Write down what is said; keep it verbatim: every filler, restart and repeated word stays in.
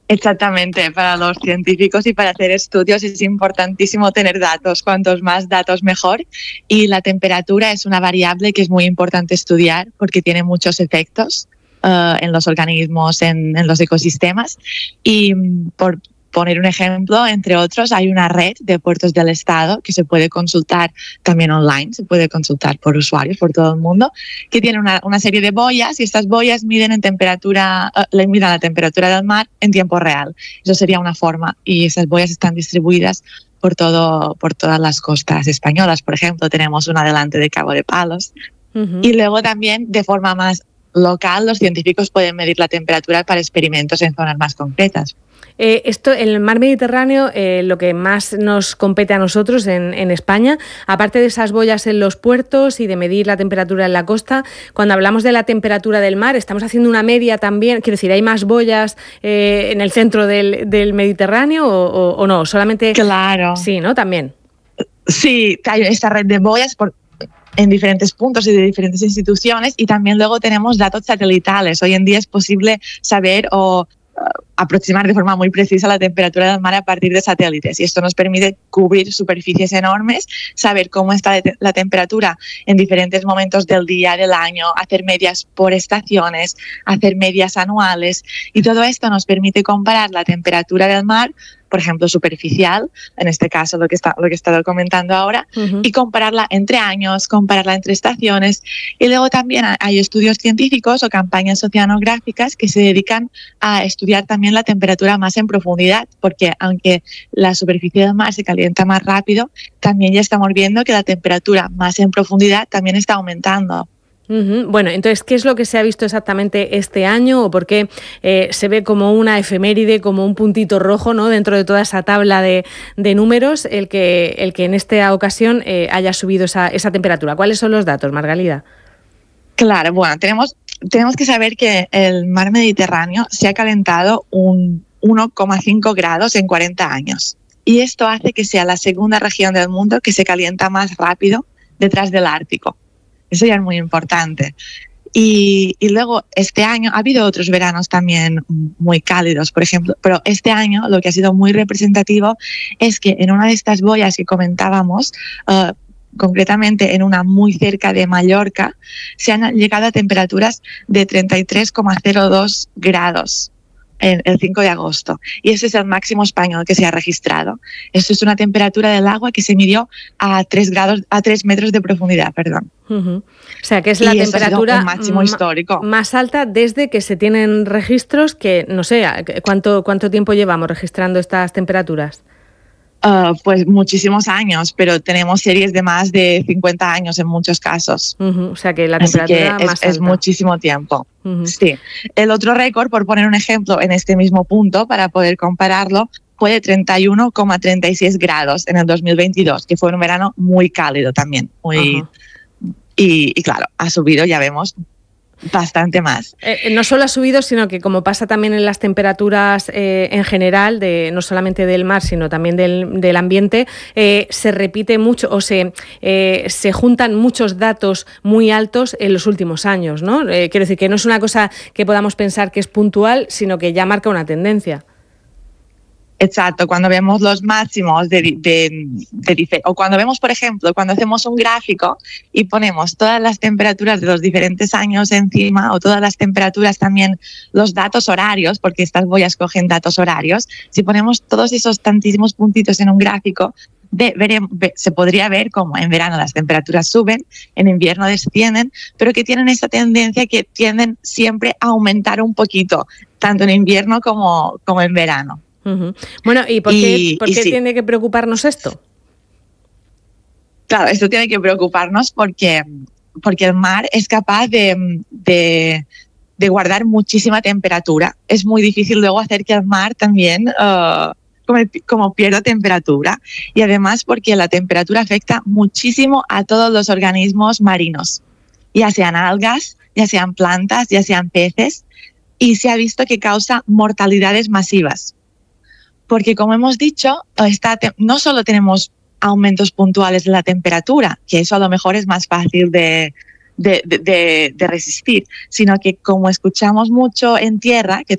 Exactamente, para los científicos y para hacer estudios es importantísimo tener datos, cuantos más datos mejor, y la temperatura es una variable que es muy importante estudiar porque tiene muchos efectos uh, en los organismos, en, en los ecosistemas, y por poner un ejemplo, entre otros, hay una red de puertos del Estado que se puede consultar también online, se puede consultar por usuarios, por todo el mundo, que tiene una, una serie de boyas y estas boyas miden en temperatura, uh, le miden la temperatura del mar en tiempo real. Eso sería una forma, y esas boyas están distribuidas por todo, por todas las costas españolas. Por ejemplo, tenemos una delante de Cabo de Palos. Uh-huh. Y luego también, de forma más local, los científicos pueden medir la temperatura para experimentos en zonas más concretas. Eh, esto, en el mar Mediterráneo, eh, lo que más nos compete a nosotros en, en España, aparte de esas boyas en los puertos y de medir la temperatura en la costa, cuando hablamos de la temperatura del mar, estamos haciendo una media también, quiero decir, ¿hay más boyas eh, en el centro del, del Mediterráneo o, o, o no? Solamente... Claro. Sí, ¿no? También. Sí, hay esta red de boyas por... en diferentes puntos y de diferentes instituciones, y también luego tenemos datos satelitales. Hoy en día es posible saber o uh, aproximar de forma muy precisa la temperatura del mar a partir de satélites, y esto nos permite cubrir superficies enormes, saber cómo está la temperatura en diferentes momentos del día, del año, hacer medias por estaciones, hacer medias anuales, y todo esto nos permite comparar la temperatura del mar, por ejemplo, superficial, en este caso lo que, está, lo que he estado comentando ahora, uh-huh. y compararla entre años, compararla entre estaciones. Y luego también hay estudios científicos o campañas oceanográficas que se dedican a estudiar también la temperatura más en profundidad, porque aunque la superficie del mar se calienta más rápido, también ya estamos viendo que la temperatura más en profundidad también está aumentando. Uh-huh. Bueno, entonces, ¿qué es lo que se ha visto exactamente este año o por qué eh, se ve como una efeméride, como un puntito rojo, ¿no?, dentro de toda esa tabla de, de números, el que, el que en esta ocasión eh, haya subido esa, esa temperatura? ¿Cuáles son los datos, Margalida? Claro, bueno, tenemos, tenemos que saber que el mar Mediterráneo se ha calentado un uno coma cinco grados en cuarenta años. Y esto hace que sea la segunda región del mundo que se calienta más rápido detrás del Ártico. Eso ya es muy importante. Y, y luego este año ha habido otros veranos también muy cálidos, por ejemplo, pero este año lo que ha sido muy representativo es que en una de estas boyas que comentábamos, uh, concretamente en una muy cerca de Mallorca, se han llegado a temperaturas de treinta y tres coma cero dos grados. El cinco de agosto, y ese es el máximo español que se ha registrado. Esto es una temperatura del agua que se midió a tres grados, a tres metros de profundidad, perdón. Uh-huh. O sea, que es la y temperatura máximo histórico. más alta desde que se tienen registros, que no sé, ¿cuánto, cuánto tiempo llevamos registrando estas temperaturas? Uh, pues muchísimos años, pero tenemos series de más de cincuenta años en muchos casos. Uh-huh. O sea que la temperatura que más es, alta. es muchísimo tiempo. Uh-huh. Sí. El otro récord, por poner un ejemplo en este mismo punto, para poder compararlo, fue de treinta y uno coma treinta y seis grados en el dos mil veintidós, que fue un verano muy cálido también. Muy, uh-huh. y, y claro, ha subido, ya vemos, bastante más. Eh, no solo ha subido, sino que como pasa también en las temperaturas eh, en general, de, no solamente del mar, sino también del, del ambiente, eh, se repite mucho o se, eh, se juntan muchos datos muy altos en los últimos años, ¿no? Eh, quiero decir que no es una cosa que podamos pensar que es puntual, sino que ya marca una tendencia. Exacto, cuando vemos los máximos de, de, de, de, o cuando vemos, por ejemplo, cuando hacemos un gráfico y ponemos todas las temperaturas de los diferentes años encima, o todas las temperaturas también, los datos horarios, porque estas boyas cogen datos horarios, si ponemos todos esos tantísimos puntitos en un gráfico, de, vere, ve, se podría ver como en verano las temperaturas suben, en invierno descienden, pero que tienen esta tendencia que tienden siempre a aumentar un poquito, tanto en invierno como, como en verano. Uh-huh. Bueno, ¿y por qué, y, ¿por qué sí. tiene que preocuparnos esto? Claro, esto tiene que preocuparnos porque, porque el mar es capaz de, de, de guardar muchísima temperatura. Es muy difícil luego hacer que el mar también uh, como, como pierda temperatura. Y además porque la temperatura afecta muchísimo a todos los organismos marinos, ya sean algas, ya sean plantas, ya sean peces, y se ha visto que causa mortalidades masivas. Porque, como hemos dicho, está, no solo tenemos aumentos puntuales de la temperatura, que eso a lo mejor es más fácil de, de, de, de resistir, sino que, como escuchamos mucho en tierra, que